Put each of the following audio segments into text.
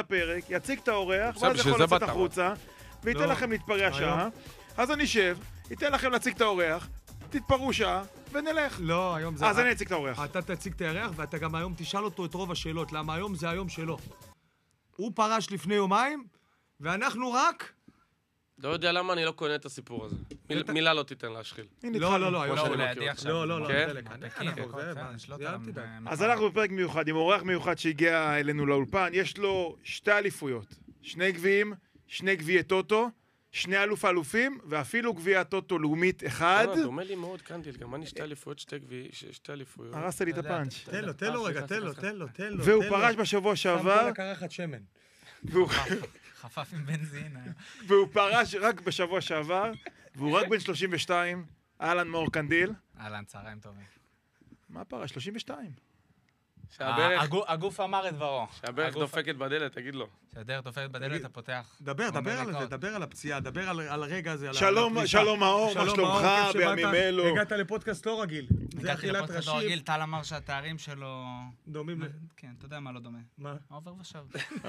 הפרק, יציג את האורח, ואז יכול לצאת החוצה, וייתן לכם להתפרע שעה. אז אני אשב, ייתן לכם להציג את האורח, תתפרעו שעה, ונלך. לא, היום זה... אז אני אציג את האורח. אתה תציג את האורח, ואתה גם היום תשאל אותו את רוב השאלות, למה היום זה היום שלו. הוא פרש לפני יומיים, ואנחנו רק... לא יודע למה אני לא קונה את הסיפור הזה. מילה לא תיתן להשחיל. לא, לא, לא. לא, לידי עכשיו. לא, כן? אז אנחנו בפרק מיוחד, עם אורח מיוחד שהגיע אלינו לאולפן, יש לו 2 אליפויות, 2 גביעים, 2 גביעי טוטו, 2 אלוף האלופים, ואפילו גביע טוטו לאומית 1. דומה לי מאוד קנדיל, גם אני 2 אליפויות, 2 אליפויות. הרסת לי את הפאנץ'. תן לו רגע, תן לו. והוא פרש בשבוע שעבר. שם כל הקרחת שמן. חפף עם בנזין. והוא פרש רק בשבוע שעבר, והוא רק בן 32, אהלן מאור קנדיל. אהלן, צהריים טובים. מה פרש? 32. הגוף אמר את דברו. שהברך דופקת בדלת, תגיד לו. שהדרך דופקת בדלת, אתה פותח. דבר על הפציעה, דבר על הרגע הזה. שלום מאור, מה שלומך בימים אלו? הגעת לפודקאסט לא רגיל. הגעתי לפודקאסט לא רגיל, טל אמר שהתארים שלו... דומים כן, אתה יודע מה לא דומה. מה? עובר ושב.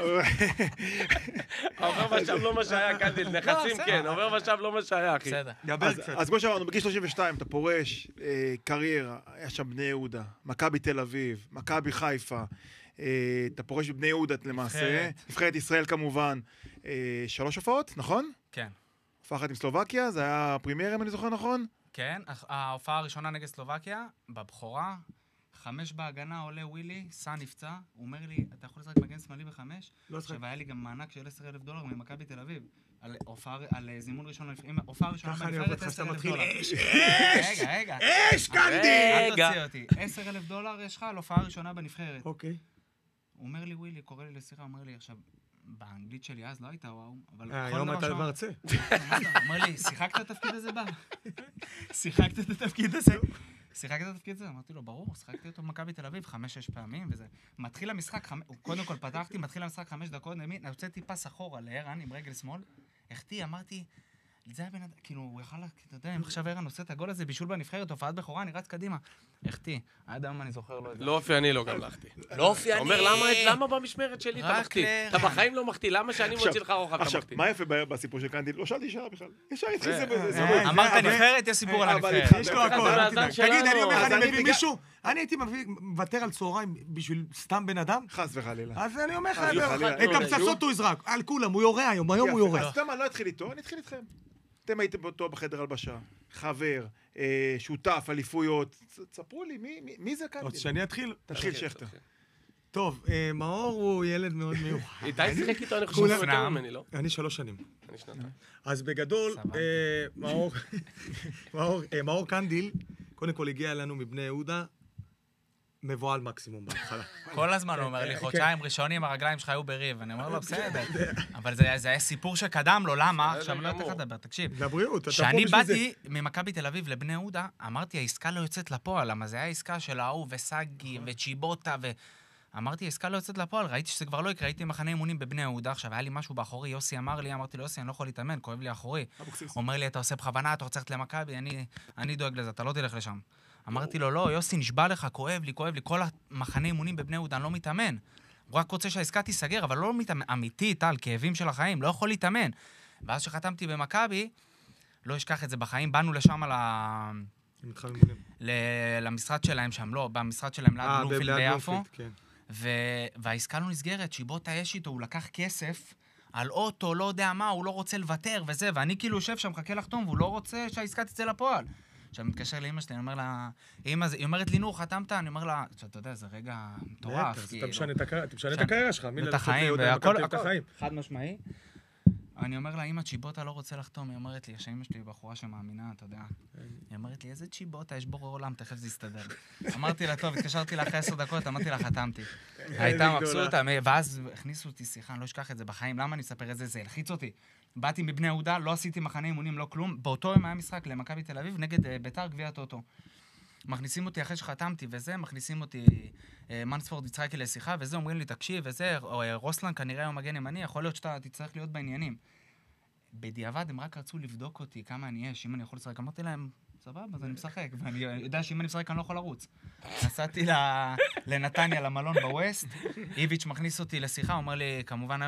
עובר ושב לא מה שהיה, קנדיל, נכסים כן, עובר ושב לא מה שהיה, אחי. בסדר. אז כמו שאמרנו, בגיל 32 אתה פורש, קריירה, היה שם בני יהודה, מכבי תל אביב, מכבי חיפה, אתה פורש בבני יהודה למעשה, נבחרת ישראל כמובן, 3 הופעות, נכון? כן. הופעה אחת עם סלובקיה, זה היה פרימייר אם אני זוכר נכון? כן, ההופעה הראשונה נגד סלובקיה, בבחורה, 5 בהגנה עולה ווילי, סע נפצע, הוא אומר לי, אתה יכול לשחק מגן שמאלי ב5? עכשיו היה לי גם מענק של $10,000 ממכבי תל אביב, על זימון ראשון, הופעה ראשונה בנבחרת $10,000. רגע. אש, קנדי! אל תוציא אותי, $10,000 יש לך על הופעה ראשונה בנבחרת. אוקיי. הוא אומר לי, ווילי, קורא לי לשיחה, אומר לי, עכשיו, באנגלית שלי אז לא הייתה וואו, אבל... היום אתה מרצה. הוא אומר לי, שיחקת את התפקיד הזה בה? שיחקת את התפקיד הזה? שיחקת את התפקיד הזה? אמרתי לו, ברור, שיחקתי אותו במכבי תל אביב 5-6 פעמים, וזה... מתחיל המשחק, קודם כל פתחתי, מתחיל המשחק 5 דקות, הוצאתי פס אחורה לערן עם רגל שמאל, החטיא, אמרתי, זה היה בן אדם, כאילו, הוא יכל, אתה יודע, אם עכשיו ערן עושה את הגול הזה בישול בנבחרת, הופעת בכורה, אני רץ קדימה. החטיא, עד היום אני זוכר לו את זה. לא אופייני לו גם לחטיא. לא אופייני. אומר, למה במשמרת שלי אתה מחטיא? אתה בחיים לא מחטיא, למה שאני מוציא לך רוחב אתה מחטיא? עכשיו, מה יפה בסיפור של קנדיל? לא שאלתי שאלה בכלל. ישר התחיל זה. אמרת נבחרת, יש סיפור על הנבחרת. יש לו הכל, תגיד, אני אומר לך, אני מביא מישהו, אני הייתי מוותר על צהריים בשביל סתם בן אדם? חס וחלילה. אז אני אומר לך, את הפצצות הוא יזרק, על כולם, הוא יורה היום הוא יורה. אז אתה מה, לא התחיל איתו, אני אתחיל איתכם. אתם הייתם באותו בחדר הלבשה, חבר, שותף, אליפויות, ספרו לי, מי זה כאן? עוד שאני אתחיל? תתחיל שכתר. טוב, מאור הוא ילד מאוד מיוחד. איתי שיחק איתו, אני חושב שהוא יותר ממני, לא? אני 3 שנים. אני 2. אז בגדול, מאור קנדיל, קודם כל הגיע אלינו מבני יהודה, מבועל מקסימום בהתחלה. כל הזמן הוא אומר לי, חודשיים ראשונים הרגליים שלך היו בריב, אני אומר לו, בסדר. אבל זה היה סיפור שקדם לו, למה? עכשיו אני לא יודע לך לדבר, תקשיב. לבריאות, אתה פה כשאני בשביל זה. באתי ממכבי תל אביב לבני יהודה, אמרתי, העסקה לא יוצאת לפועל, למה זה היה עסקה של ההוא וסגי וצ'יבוטה אמרתי, העסקה לא יוצאת לפועל, ראיתי שזה כבר לא יקרה, הייתי מחנה אימונים בבני יהודה, עכשיו היה לי משהו באחורי, יוסי אמר לי, אמרתי לו, יוסי, אני לא יכול להתאמן, כואב לי אחורי. אומר לי, אתה עושה בכוונה, אתה רוצה ללכת למכבי, אני דואג לזה, אתה לא תלך לשם. אמרתי לו, לא, יוסי, נשבע לך, כואב לי, כל המחנה אימונים בבני יהודה, אני לא מתאמן. הוא רק רוצה שהעסקה תיסגר, אבל לא מתאמן, אמיתי, טל, כאבים של החיים, לא יכול להתאמן. ואז שחתמתי במכבי, לא אשכח את זה בחיים, באנו לשם למשרד שלהם שם, לא, במשרד שלהם ליד בלומפילד ביפו. והעסקה לא נסגרת, שיבוטה יש איתו, הוא לקח כסף על אוטו, לא יודע מה, הוא לא רוצה לוותר וזה, ואני כאילו יושב שם, מחכה לחתום, והוא לא רוצה שהעסקה תצא לפועל. עכשיו, אני מתקשר לאמא שלי, אני אומר לה, אמא, היא אומרת לי, נו, חתמת? אני אומר לה, אתה יודע, זה רגע מטורף. אתה משנה את הקריירה שלך, את החיים, והכל, חד משמעי. אני אומר לה, אמא, צ'יבוטה לא רוצה לחתום. היא אומרת לי, שאמא שלי היא בחורה שמאמינה, אתה יודע. היא אומרת לי, איזה צ'יבוטה, יש בורא עולם, תכף זה יסתדר. אמרתי לה, טוב, התקשרתי לה אחרי 10 דקות, אמרתי לה, חתמתי. הייתה מבסוטה, ואז הכניסו אותי שיחה, אני לא אשכח את זה בחיים, למה אני אספר את זה? זה הלחיץ אותי. באתי מבני יהודה, לא עשיתי מחנה אימונים, לא כלום. באותו יום היה משחק למכבי תל אביב נגד ביתר גביע טוטו. מכניסים אותי אחרי שחתמתי וזה, מכניסים אותי מנספורד יצחקי לשיחה, וזה אומרים לי, תקשיב, וזה, רוסלן כנראה הוא מגן ימני, יכול להיות שאתה תצטרך להיות בעניינים. בדיעבד הם רק רצו לבדוק אותי כמה אני יש, אם אני יכול לשחק. אמרתי להם, סבבה, אז אני משחק, ואני יודע שאם אני משחק אני לא יכול לרוץ. נסעתי לנתניה, למלון בווסט, איביץ' מכניס אותי לשיחה, הוא אומר לי, כמובן